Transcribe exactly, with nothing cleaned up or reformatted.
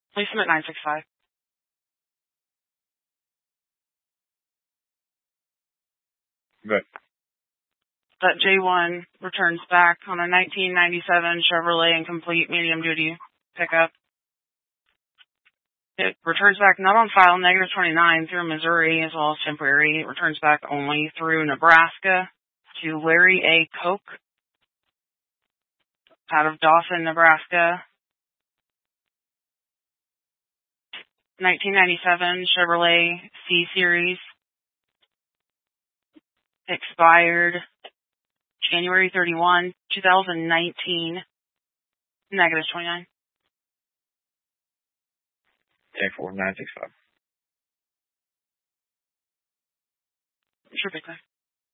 Please submit nine six five. Good. That J one returns back on a nineteen ninety-seven Chevrolet Incomplete medium duty pickup. It returns back not on file, negative twenty-nine through Missouri as well as temporary. It returns back only through Nebraska to Larry A. Koch out of Dawson, Nebraska. nineteen ninety-seven Chevrolet C-Series. Expired January thirty-first, twenty nineteen. Negative twenty-nine. ten four nine six five. Sure, big